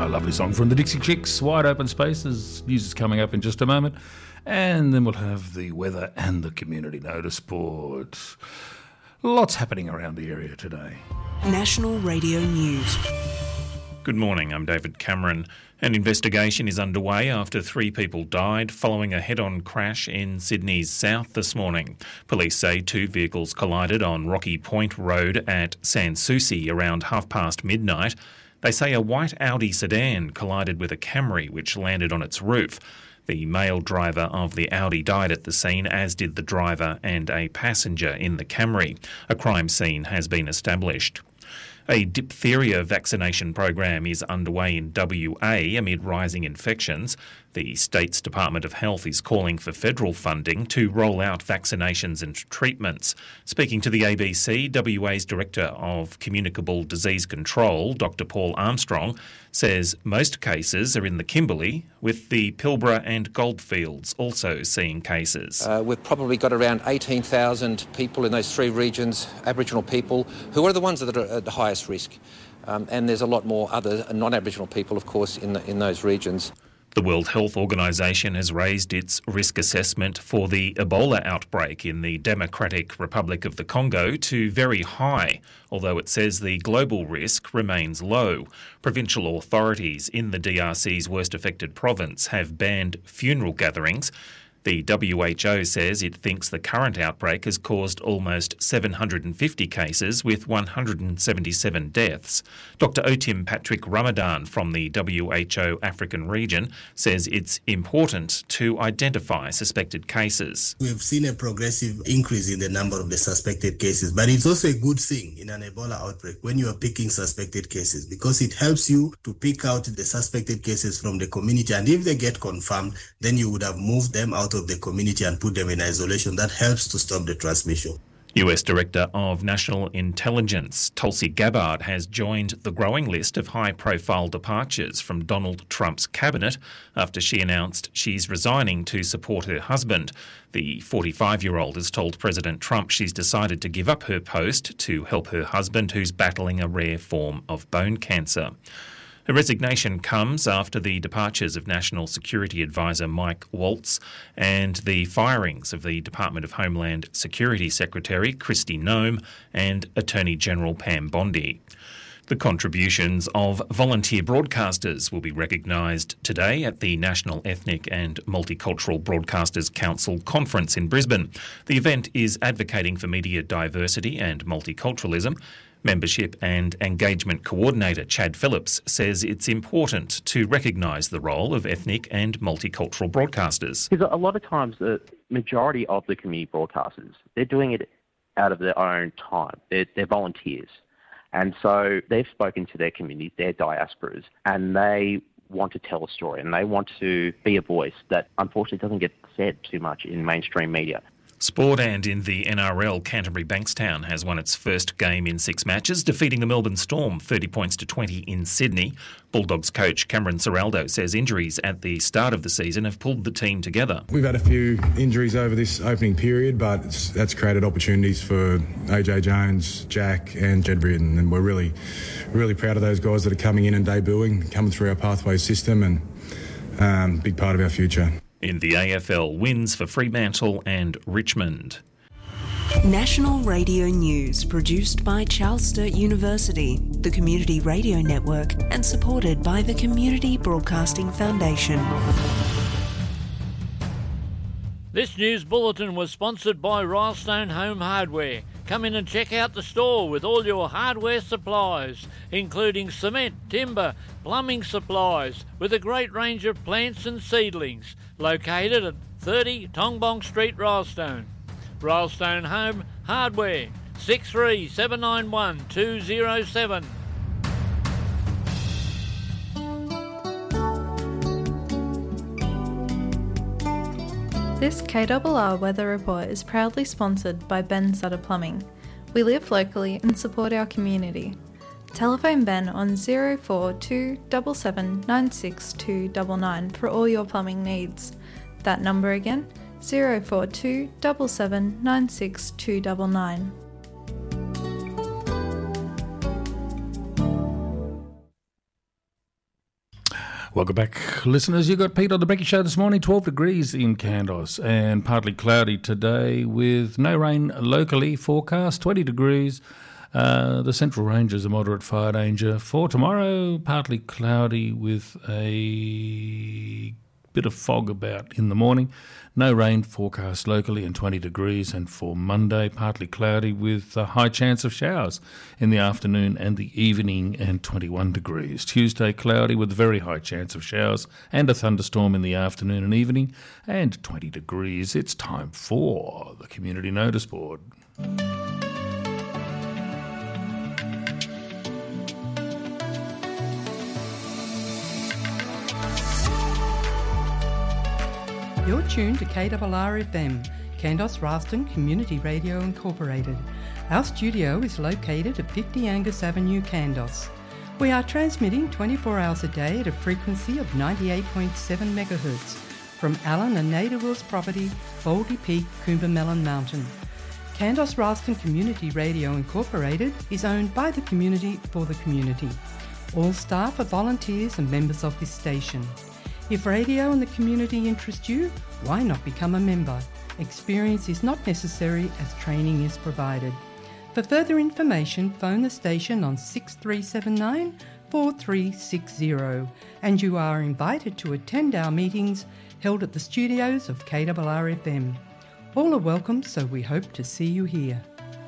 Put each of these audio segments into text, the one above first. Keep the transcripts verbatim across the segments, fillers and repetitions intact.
a lovely song from the Dixie Chicks, Wide Open Spaces. News is coming up in just a moment. And then we'll have the weather and the community notice board. Lots happening around the area today. National Radio News. Good morning, I'm David Cameron. An investigation is underway after three people died following a head-on crash in Sydney's south this morning. Police say two vehicles collided on Rocky Point Road at Sans Souci around half past midnight. They say a white Audi sedan collided with a Camry which landed on its roof. The male driver of the Audi died at the scene, as did the driver and a passenger in the Camry. A crime scene has been established. A diphtheria vaccination program is underway in W A amid rising infections. The state's Department of Health is calling for federal funding to roll out vaccinations and treatments. Speaking to the A B C, W A's Director of Communicable Disease Control, Doctor Paul Armstrong, says most cases are in the Kimberley, with the Pilbara and Goldfields also seeing cases. Uh, we've probably got around eighteen thousand people in those three regions, Aboriginal people, who are the ones that are at the highest risk. Um, and there's a lot more other non-Aboriginal people, of course, in the, in those regions. The World Health Organization has raised its risk assessment for the Ebola outbreak in the Democratic Republic of the Congo to very high, although it says the global risk remains low. Provincial authorities in the D R C's worst affected province have banned funeral gatherings. The W H O says it thinks the current outbreak has caused almost seven hundred fifty cases with one hundred seventy-seven deaths. Doctor Otim Patrick Ramadan from the W H O African region says it's important to identify suspected cases. We've seen a progressive increase in the number of the suspected cases, but it's also a good thing in an Ebola outbreak when you are picking suspected cases, because it helps you to pick out the suspected cases from the community, and if they get confirmed, then you would have moved them out of the community and put them in isolation. That helps to stop the transmission. U S Director of National Intelligence Tulsi Gabbard has joined the growing list of high-profile departures from Donald Trump's cabinet after she announced she's resigning to support her husband. The forty-five-year-old has told President Trump she's decided to give up her post to help her husband, who's battling a rare form of bone cancer. Her resignation comes after the departures of National Security Advisor Mike Waltz and the firings of the Department of Homeland Security Secretary Kristi Noem and Attorney General Pam Bondi. The contributions of volunteer broadcasters will be recognised today at the National Ethnic and Multicultural Broadcasters Council Conference in Brisbane. The event is advocating for media diversity and multiculturalism. Membership and Engagement Coordinator Chad Phillips says it's important to recognise the role of ethnic and multicultural broadcasters. Because a lot of times the majority of the community broadcasters, they're doing it out of their own time. They're, they're volunteers. And so they've spoken to their community, their diasporas, and they want to tell a story and they want to be a voice that unfortunately doesn't get said too much in mainstream media. Sport, and in the N R L, Canterbury Bankstown has won its first game in six matches, defeating the Melbourne Storm thirty points to twenty in Sydney. Bulldogs coach Cameron Ciraldo says injuries at the start of the season have pulled the team together. We've had a few injuries over this opening period, but it's, that's created opportunities for A J Jones, Jack and Jed Britton, and we're really, really proud of those guys that are coming in and debuting, coming through our pathway system, and um, big part of our future. In the A F L, wins for Fremantle and Richmond. National Radio News, produced by Charles Sturt University, the Community Radio Network, and supported by the Community Broadcasting Foundation. This news bulletin was sponsored by Rylestone Home Hardware. Come in and check out the store with all your hardware supplies, including cement, timber, plumbing supplies, with a great range of plants and seedlings. Located at thirty Tongbong Street, Rylestone. Rylestone Home Hardware, six three seven nine one two zero seven. This K R R Weather Report is proudly sponsored by Ben Sutter Plumbing. We live locally and support our community. Telephone Ben on zero four two seven seven nine six two nine nine for all your plumbing needs. That number again, zero four two seven seven nine six two nine nine. Welcome back, listeners. You got Pete on the Brecky Show this morning. twelve degrees in Kandos and partly cloudy today with no rain locally forecast. twenty degrees. Uh, the Central Range is a moderate fire danger. For tomorrow, partly cloudy with a bit of fog about in the morning. No rain forecast locally and twenty degrees. And for Monday, partly cloudy with a high chance of showers in the afternoon and the evening and twenty-one degrees. Tuesday, cloudy with very high chance of showers and a thunderstorm in the afternoon and evening and twenty degrees. It's time for the Community Notice Board. You're tuned to K R R F M, Kandos Ralston Community Radio Incorporated. Our studio is located at fifty Angus Avenue, Kandos. We are transmitting twenty-four hours a day at a frequency of ninety-eight point seven megahertz from Allen and Nada Wills property, Baldy Peak, Coombermelon Mountain. Kandos Ralston Community Radio Incorporated is owned by the community for the community. All staff are volunteers and members of this station. If radio and the community interest you, why not become a member? Experience is not necessary as training is provided. For further information, phone the station on six three seven nine, four three six zero and you are invited to attend our meetings held at the studios of K R R F M. All are welcome, so we hope to see you here.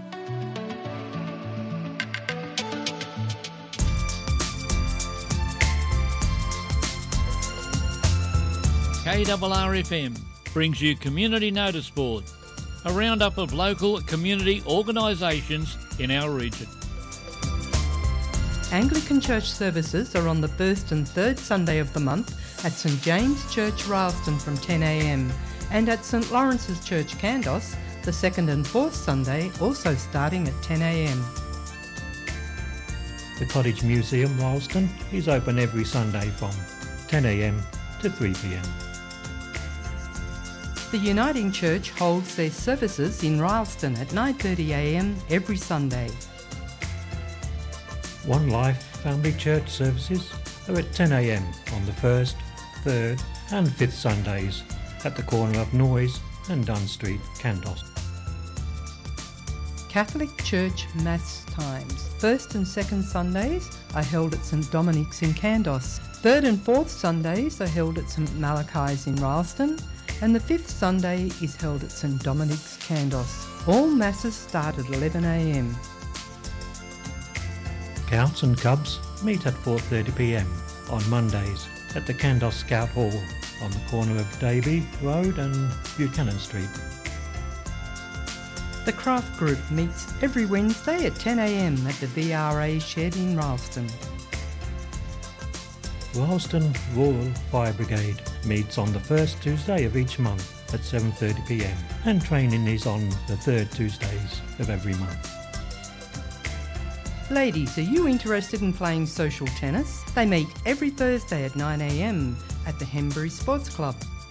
K R R F M brings you Community Notice Board, a roundup of local community organisations in our region. Anglican Church services are on the first and third Sunday of the month at St James Church Ralston from ten a m and at St Lawrence's Church Kandos the second and fourth Sunday also starting at ten a m. The Cottage Museum Ralston is open every Sunday from ten a m to three p m. The Uniting Church holds their services in Ralston at nine thirty a m every Sunday. One Life Family Church services are at ten a m on the first, third and fifth Sundays at the corner of Noyes and Dunn Street, Kandos. Catholic Church Mass times. First and second Sundays are held at St Dominic's in Kandos. Third and fourth Sundays are held at St Malachi's in Ralston, and the fifth Sunday is held at St Dominic's, Kandos. All masses start at eleven a m. Scouts and Cubs meet at four thirty p m on Mondays at the Kandos Scout Hall on the corner of Davey Road and Buchanan Street. The Craft Group meets every Wednesday at ten a m at the V R A shed in Ralston. Ralston Rural Fire Brigade meets on the first Tuesday of each month at seven thirty p m and training is on the third Tuesdays of every month. Ladies, are you interested in playing social tennis? They meet every Thursday at nine a m at the Hembury Sports Club.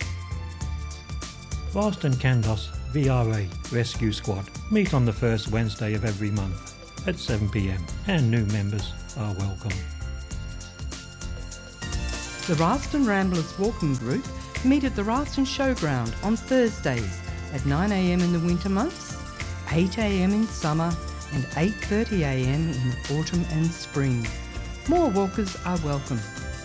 Ralston Kandos V R A Rescue Squad meet on the first Wednesday of every month at seven p m and new members are welcome. The Ralston Ramblers Walking Group meet at the Ralston Showground on Thursdays at nine a m in the winter months, eight a m in summer and eight thirty a m in autumn and spring. More walkers are welcome.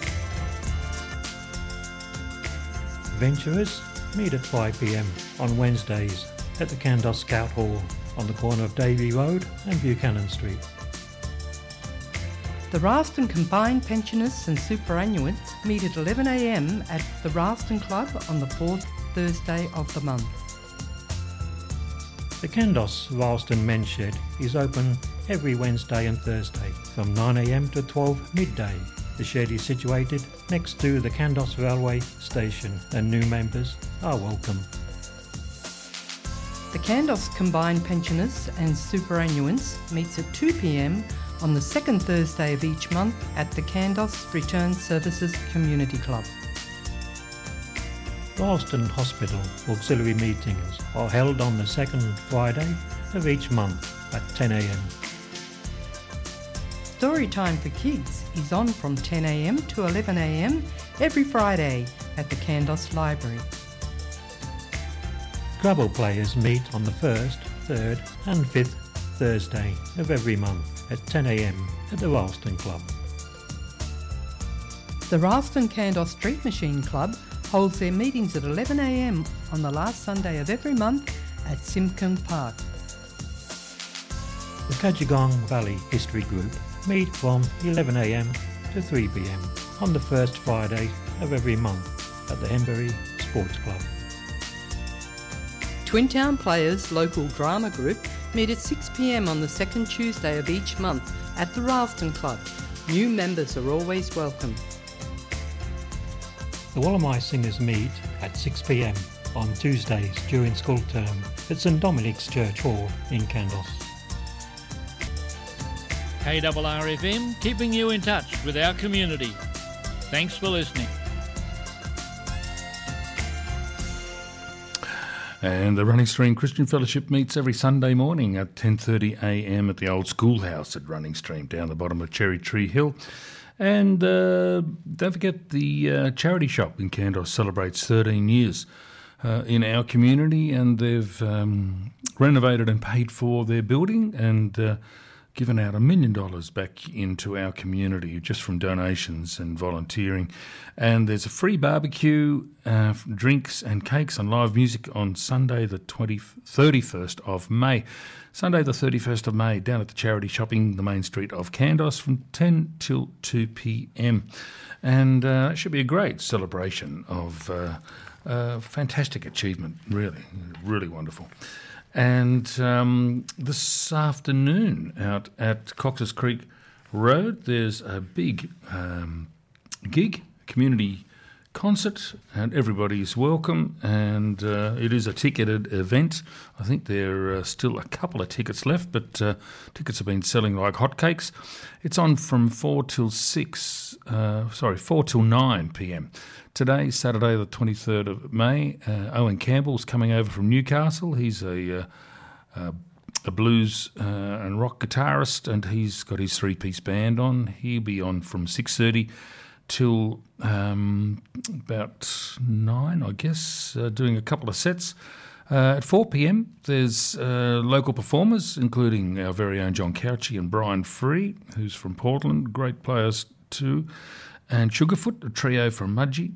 Venturers meet at five p m on Wednesdays at the Kandos Scout Hall on the corner of Davey Road and Buchanan Street. The Ralston Combined Pensioners and Superannuants meet at eleven a m at the Ralston Club on the fourth Thursday of the month. The Kandos Ralston Men's Shed is open every Wednesday and Thursday from nine a m to twelve midday. The shed is situated next to the Kandos Railway Station and new members are welcome. The Kandos Combined Pensioners and Superannuants meets at two p m on the second Thursday of each month at the Kandos Return Services Community Club. Ralston Hospital auxiliary meetings are held on the second Friday of each month at ten a m. Storytime for Kids is on from ten a m to eleven a m every Friday at the Kandos Library. Scrabble players meet on the first, third and fifth Thursday of every month at ten a m at the Ralston Club. The Ralston Kandos Street Machine Club holds their meetings at eleven a m on the last Sunday of every month at Simkin Park. The Kajagong Valley History Group meet from eleven a m to three p m on the first Friday of every month at the Henbury Sports Club. Twin Town Players Local Drama Group meet at six p m on the second Tuesday of each month at the Ralston Club. New members are always welcome. The Wallamai Singers meet at six p m on Tuesdays during school term at St Dominic's Church Hall in Kandos. K R R F M, keeping you in touch with our community. Thanks for listening. And the Running Stream Christian Fellowship meets every Sunday morning at ten thirty a m at the old schoolhouse at Running Stream down the bottom of Cherry Tree Hill. And uh, don't forget the uh, charity shop in Kandos celebrates thirteen years uh, in our community, and they've um, renovated and paid for their building and uh, given out a million dollars back into our community just from donations and volunteering. And there's a free barbecue, uh, drinks and cakes and live music on Sunday the thirty-first of May. Sunday the thirty-first of May down at the charity shopping, the main street of Kandos from ten till two p m. And uh, it should be a great celebration of uh, uh, fantastic achievement, really, really wonderful. And um, this afternoon out at Cox's Creek Road, there's a big um, gig, community concert, and everybody is welcome, and uh, it is a ticketed event. I think there are still a couple of tickets left, but uh, tickets have been selling like hotcakes. It's on from four till six, uh, sorry, four till nine p m. Today, Saturday the twenty-third of May, uh, Owen Campbell's coming over from Newcastle. He's a uh, uh, a blues uh, and rock guitarist, and he's got his three-piece band on. He'll be on from six thirty till um, about nine, I guess, uh, doing a couple of sets. Uh, at four p m, there's uh, local performers, including our very own John Couchy and Brian Free, who's from Portland, great players too, and Sugarfoot, a trio from Mudgee,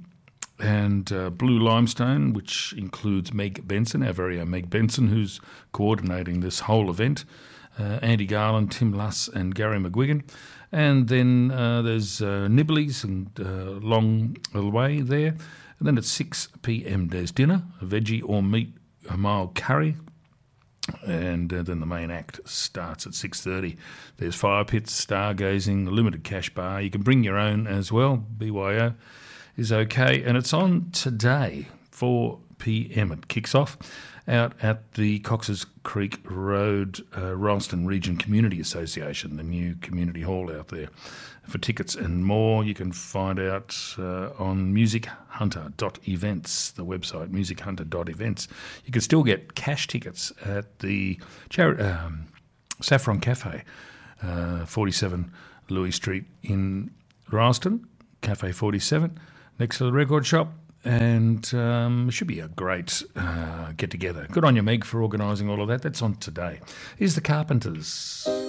and uh, Blue Limestone, which includes Meg Benson, our very own Meg Benson, who's coordinating this whole event, uh, Andy Garland, Tim Luss and Gary McGuigan. And then uh, there's uh, Nibblies and uh, Long Way there. And then at six p m there's dinner, a veggie or meat, a mild curry. And uh, then the main act starts at six thirty. There's fire pits, stargazing, a limited cash bar. You can bring your own as well. B Y O is okay. And it's on today, four p m. It kicks off out at the Cox's Creek Road uh, Ralston Region Community Association, the new community hall out there. For tickets and more, you can find out uh, on music hunter dot events, the website music hunter dot events. You can still get cash tickets at the Chari- um, Saffron Cafe, uh, forty-seven Louis Street in Ralston, Cafe forty-seven, next to the record shop. And um, it should be a great uh, get-together. Good on you, Meg, for organising all of that. That's on today. Here's the Carpenters.